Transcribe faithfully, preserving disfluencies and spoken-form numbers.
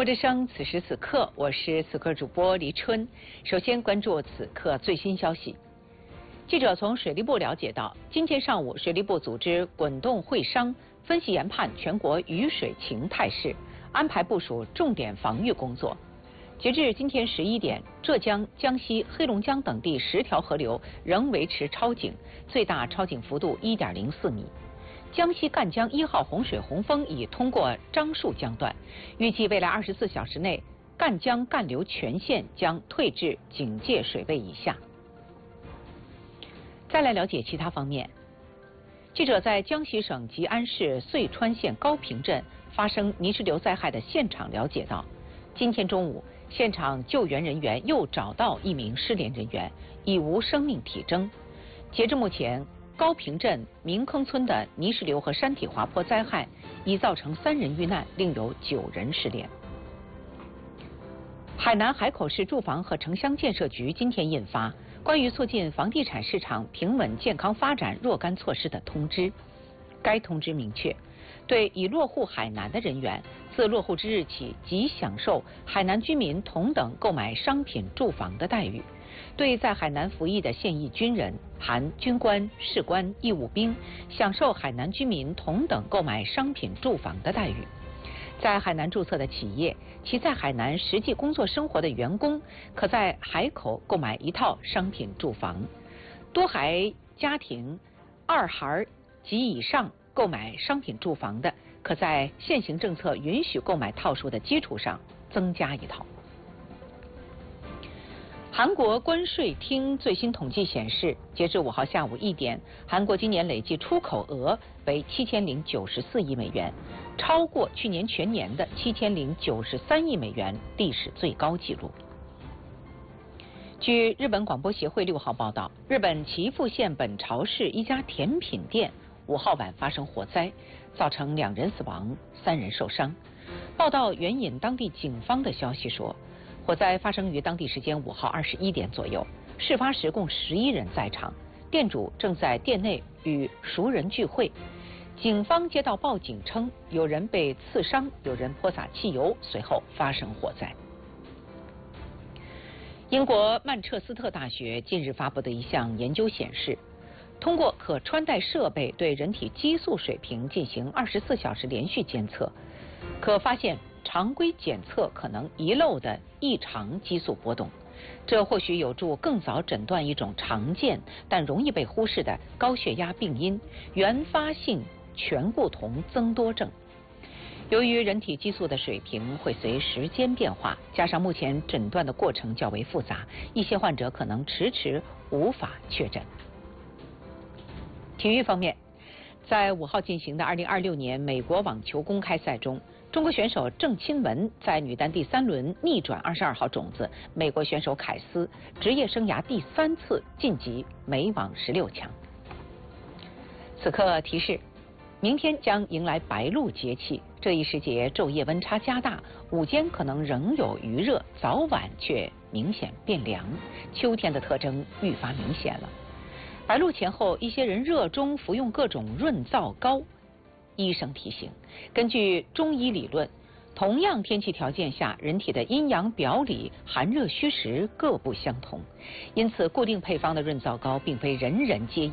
国之声，此时此刻，我是此刻主播黎春。首先关注此刻最新消息。记者从水利部了解到，今天上午，水利部组织滚动会商，分析研判全国雨水情态势，安排部署重点防御工作。截至今天十一点，浙江、江西、黑龙江等地十条河流仍维持超警，最大超警幅度一点零四米。江西赣江一号洪水洪峰已通过樟树江段，预计未来二十四小时内，赣江干流全线将退至警戒水位以下。再来了解其他方面，记者在江西省吉安市遂川县高坪镇发生泥石流灾害的现场了解到，今天中午，现场救援人员又找到一名失联人员，已无生命体征。截至目前，高坪镇明坑村的泥石流和山体滑坡灾害已造成三人遇难，另有九人失联。海南海口市住房和城乡建设局今天印发关于促进房地产市场平稳健康发展若干措施的通知。该通知明确，对已落户海南的人员，自落户之日起即享受海南居民同等购买商品住房的待遇。对在海南服役的现役军人（含军官、士官、义务兵）享受海南居民同等购买商品住房的待遇。在海南注册的企业，其在海南实际工作生活的员工，可在海口购买一套商品住房。多孩家庭二孩及以上购买商品住房的，可在现行政策允许购买套数的基础上增加一套。韩国关税厅最新统计显示，截至五号下午一点，韩国今年累计出口额为七千零九十四亿美元，超过去年全年的七千零九十三亿美元，历史最高纪录。据日本广播协会六号报道，日本岐阜县本巢市一家甜品店五号晚发生火灾，造成两人死亡，三人受伤。报道援引当地警方的消息说，火灾发生于当地时间五号二十一点左右，事发时共十一人在场，店主正在店内与熟人聚会。警方接到报警称有人被刺伤，有人泼洒汽油，随后发生火灾。英国曼彻斯特大学近日发布的一项研究显示，通过可穿戴设备对人体激素水平进行二十四小时连续监测，可发现常规检测可能遗漏的异常激素波动，这或许有助更早诊断一种常见但容易被忽视的高血压病因——原发性醛固酮增多症。由于人体激素的水平会随时间变化，加上目前诊断的过程较为复杂，一些患者可能迟迟无法确诊。体育方面，在五号进行的二零二六年美国网球公开赛中，中国选手郑钦文在女单第三轮逆转二十二号种子美国选手凯斯，职业生涯第三次晋级美网十六强。此刻提示，明天将迎来白露节气，这一时节昼夜温差加大，午间可能仍有余热，早晚却明显变凉，秋天的特征愈发明显了。白露前后，一些人热衷服用各种润燥膏。医生提醒，根据中医理论，同样天气条件下，人体的阴阳表里、寒热虚实各不相同，因此固定配方的润燥膏并非人人皆宜。